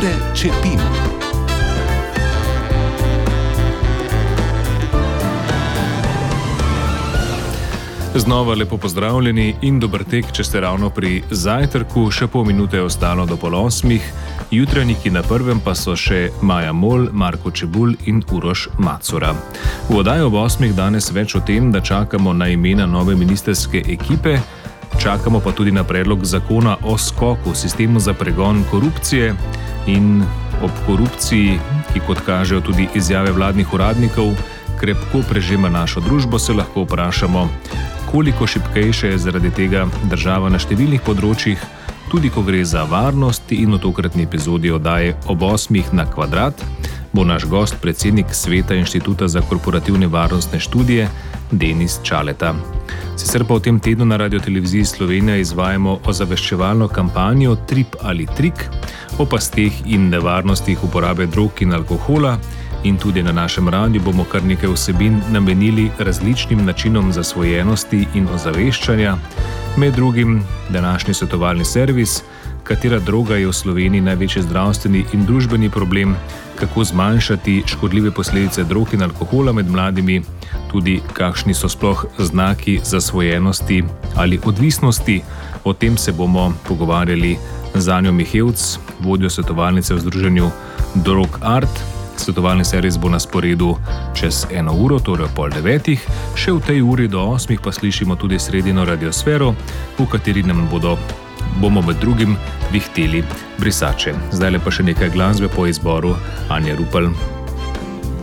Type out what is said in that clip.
Čepin. Znova lepo pozdravljeni in dober tek, če ste ravno pri zajtrku, še pol minute je ostalo do 7:30. Jutranjiki na prvem pa so še Maja Mol, Marko Čebulj in Uroš Macura. V oddaji ob 8:00 danes več o tem, da čakamo na imena nove ministrske ekipe, čakamo pa tudi na predlog zakona o skoku, sistemu za pregon korupcije, in ob korupciji, ki kot kažejo tudi izjave vladnih uradnikov, krepko prežema našo družbo, se lahko vprašamo, koliko šibkejša je zaradi tega država na številnih področjih, tudi ko gre za varnost, in v tokratni epizodi oddaje ob 8:00 na kvadrat bo naš gost predsednik Sveta Inštituta za korporativne varnostne študije Denis Čaleta. Sicer pa v tem tednu na Radioteleviziji Slovenija izvajamo ozaveščevalno kampanjo Trip ali trik o pasteh in nevarnostih uporabe drog in alkohola, in tudi na našem radiju bomo kar nekaj vsebin namenili različnim načinom zasvojenosti in ozaveščanja, med drugim današnji svetovalni servis, katera droga je v Sloveniji največji zdravstveni in družbeni problem, kako zmanjšati škodljive posledice drog in alkohola med mladimi, tudi kakšni so sploh znaki zasvojenosti ali odvisnosti. O tem se bomo pogovarjali z Anjo Mihevc, vodjo svetovalnice v združenju Drog Art. Svetovalni servis bo na sporedu čez 1 uro, torej ob 8:30. Še v tej uri do 8:00 pa slišimo tudi sredino radiosfero, v kateri nam bomo med drugim vihteli brisače. Zdaj pa še nekaj glasbe po izboru Anje Rupel.